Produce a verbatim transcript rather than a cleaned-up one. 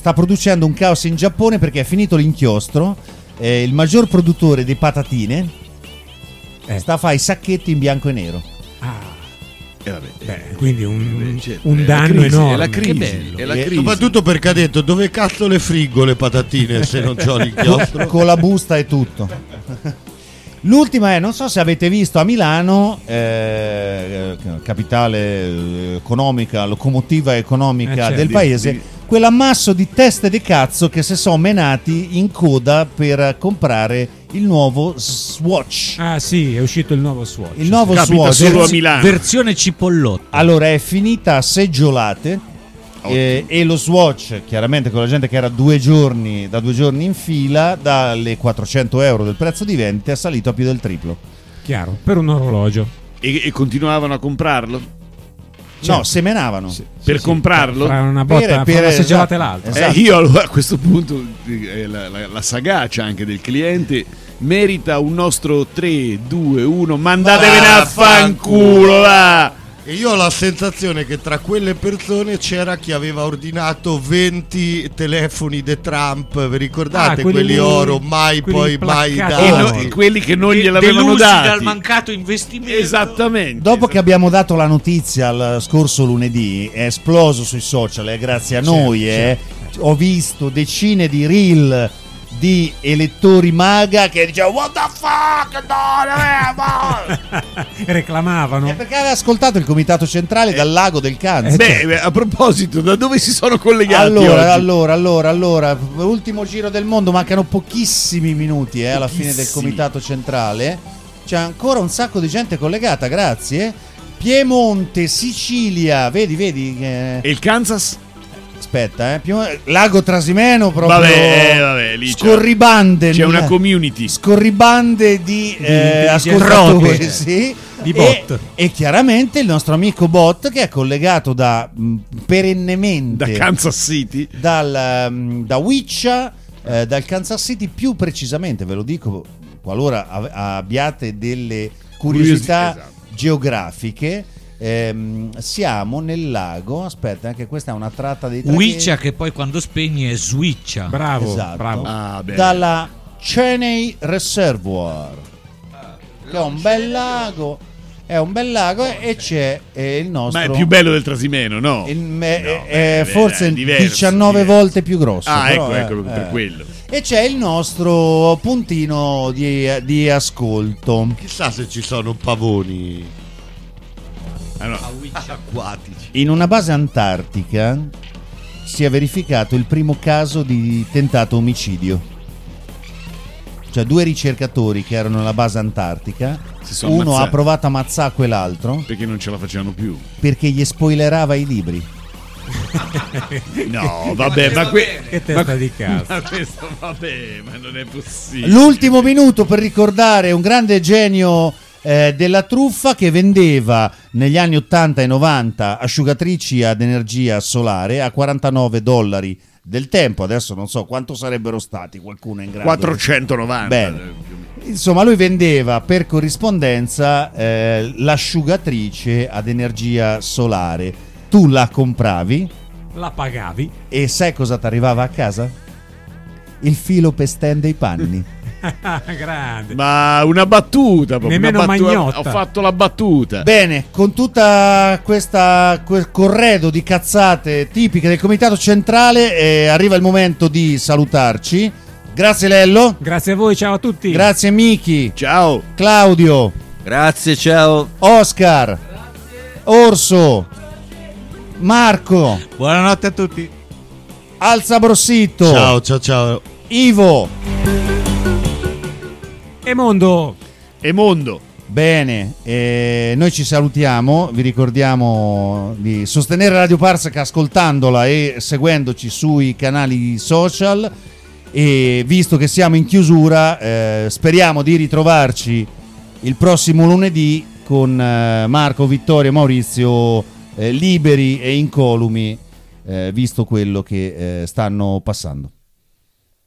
sta producendo un caos in Giappone perché è finito l'inchiostro. Eh, il maggior produttore di patatine eh. sta a fare i sacchetti in bianco e nero. Ah. Eh, vabbè, Beh, quindi un, eh, un è danno crisi, enorme. È la crisi, che bello. è la E crisi. Soprattutto perché ha detto dove cazzo le friggo le patatine se non c'ho l'inchiostro. Con la busta e tutto. L'ultima è, non so se avete visto a Milano, eh, capitale economica, locomotiva economica Eh, certo. del paese, Di- quell'ammasso di teste di cazzo che si sono menati in coda per comprare il nuovo Swatch. Ah sì, è uscito il nuovo Swatch. Il nuovo Capita Swatch. solo a Milano. Versione cipollotto. Allora è finita a seggiolate. Eh, e lo Swatch, chiaramente con la gente che era due giorni da due giorni in fila, dalle quattrocento euro del prezzo di vendita è salito a più del triplo. Chiaro, per un orologio. E, e continuavano a comprarlo? No, semenavano. Sì, Per sì, comprarlo? Fra una botta, Per- fra per- una seggiolata e esatto. l'altra. Esatto. Eh, io allora a questo punto eh, la, la, la sagacia anche del cliente merita un nostro tre, due, uno, mandatevene a fanculo va! E io ho la sensazione che tra quelle persone c'era chi aveva ordinato venti telefoni de Trump, vi ricordate? Ah, quelli quelli lì- ori, mai quelli poi mai placcati. E dati. no- quelli che non gliel'avevano Delusi dati dal mancato investimento. esattamente. Dopo che abbiamo dato la notizia il scorso lunedì, è esploso sui social, eh, grazie a noi. eh. Ho visto decine di reel di elettori MAGA che dicevano what the fuck, no, no, Reclamavano. no. Perché aveva ascoltato il comitato centrale dal lago del Canzas. Beh, beh, a proposito, da dove si sono collegati Allora, oggi? allora, allora, allora, ultimo giro del mondo, mancano pochissimi minuti eh, alla fine del Pochissimi. comitato centrale. C'è ancora un sacco di gente collegata, grazie. Piemonte, Sicilia, vedi, vedi. eh, E il Kansas? Aspetta, eh, Piemonte, Lago Trasimeno proprio. Vabbè, eh, vabbè, lì c'è- scorribande. C'è una nel- community. Scorribande di, eh, intelligenza ascoltatori, robe. sì. Di E- bot. E, chiaramente il nostro amico bot che è collegato da mh, perennemente Da Kansas City. dal, um, da Wiccia, eh, dal Kansas City, più precisamente, ve lo dico qualora av- abbiate delle curiosità Curiosi- esatto. geografiche. Ehm, siamo nel lago, aspetta, anche questa è una tratta dei traghetti. Wiccia che poi quando spegni è switcha. Bravo, Esatto. bravo. Ah, beh. Dalla Cheney Reservoir, che è un bel lago, è un bel lago e c'è eh, il nostro. Ma è più bello del Trasimeno, no? il- me- No, è beh, forse dai, diverso, diciannove diverso. volte più grosso. Ah, però, ecco, eh, ecco, per eh. quello. E c'è il nostro puntino di, di ascolto. Chissà se ci sono pavoni Ah, no. acquatici. In una base antartica si è verificato il primo caso di tentato omicidio. Cioè due ricercatori che erano nella base antartica, Si sono uno ammazzati. ha provato a ammazzare quell'altro Perché non ce la facevano più. perché gli spoilerava i libri. No, vabbè, ma, que- Che testa ma- di cazzo. ma questo, vabbè, ma non è possibile. L'ultimo minuto per ricordare un grande genio eh, della truffa che vendeva negli anni ottanta e novanta asciugatrici ad energia solare a quarantanove dollari del tempo. Adesso non so quanto sarebbero stati, qualcuno è in grado. quattrocentonovanta. Bene. Insomma, lui vendeva per corrispondenza eh, l'asciugatrice ad energia solare. Tu la compravi La pagavi. e sai cosa ti arrivava a casa? Il filo per stendere i panni. Grande. Ma una battuta, proprio, Nemmeno una battuta. magnotta. Ho fatto la battuta. Bene, con tutta questa quel corredo di cazzate tipiche del comitato centrale, eh, arriva il momento di salutarci. Grazie Lello, Grazie a voi, ciao a tutti. grazie Miki, Ciao. Claudio, Grazie, ciao. Oscar, Orso, Marco, Buonanotte a tutti. Alza Brossitto, Ciao, ciao, ciao. Ivo. E mondo. E mondo. Bene, eh, noi ci salutiamo, vi ricordiamo di sostenere Radio Parsec ascoltandola e seguendoci sui canali social, e visto che siamo in chiusura eh, speriamo di ritrovarci il prossimo lunedì con eh, Marco, Vittorio e Maurizio eh, liberi e incolumi, eh, visto quello che eh, stanno passando.